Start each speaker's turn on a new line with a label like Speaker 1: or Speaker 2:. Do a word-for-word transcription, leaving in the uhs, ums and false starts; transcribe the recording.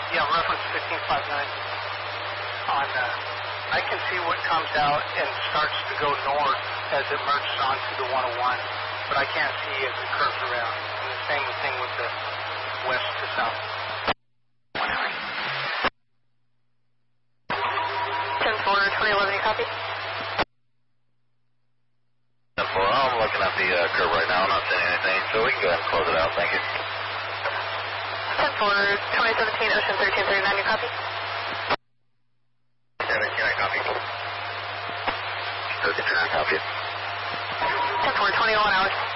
Speaker 1: Yeah, reference fifteen five nine. On, uh, I can see what comes out and starts to go north as it merges onto the one oh one, but I can't see as it curves around. And the same thing with the west to south.
Speaker 2: ten four, twenty eleven, you copy?
Speaker 3: ten four, I'm looking at the uh, curve right now. I'm not seeing anything, so we can go ahead and close it out. Thank you.
Speaker 2: ten four, twenty seventeen, Ocean thirteen thirty-nine, you copy?
Speaker 3: seventeen, I copy. thirteen, I copy.
Speaker 2: ten four, twenty-one hours.